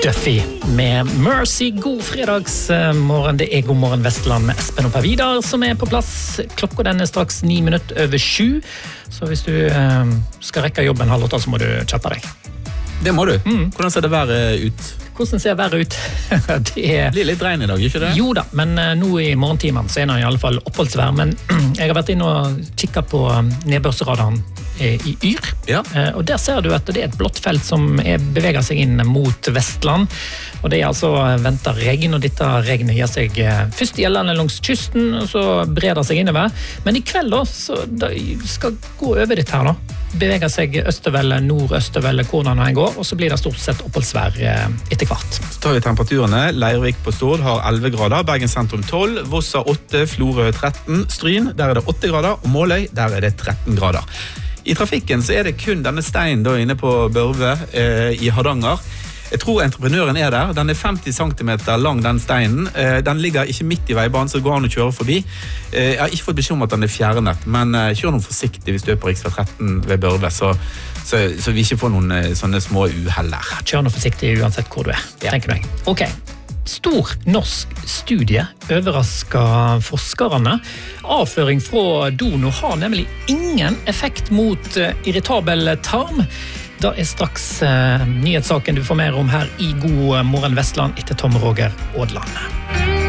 Duffy med Mercy. God fredagsmorgen, det God morgen Vestland med Espen og Per Vidar som på plass. Klokka den straks 9:07, så hvis du skal rekke jobben halv 8, så må du kjappe deg. Det må du. Hvordan ser det været ut? Hvordan ser været ut? Det blir litt regn i dag, ikke det? Jo da, men nå i morgentimen så det i alle fall oppholdsvær, men jeg har vært inne og kikket på nedbørsradaren i Yr, Ja. Og der ser du at det et blått felt som beveger seg inn mot Vestland, og det altså ventet regn, og dette regnet gir seg først gjeldende langs kysten, og så breder seg innover, men i kveld da, så det skal gå over dette her da, beveger seg østover, nordøstover, hvordan den går, og så blir det stort sett oppholdsvær etter hvert. Så tar vi temperaturene. Leirvik på Stord har 11 grader, Bergen sentrum 12, Voss har 8, Florø 13, Stryn, der det 8 grader, og Måløy, der det 13 grader. I trafikken så det kun denne steinen da inne på Børve i Hardanger. Jeg tror entreprenøren der. Den 50 cm lang, den steinen. Den ligger ikke midt i veibanen, så det går an å kjøre forbi. Jeg har ikke fått beskjed om at den fjernet, men kjør noe forsiktig hvis du på riksvei 13 ved Børve, så vi ikke får noen sånne små uheller. Kjør noe forsiktig uansett hvor du tenker du. Ok. Stor norsk studie overrasker forskerne. Avføring fra dono har nemlig ingen effekt mot irritabel tarm. Da straks nyhetssaken du får mer om her i God morgen Vestland etter Tom Roger Ådland.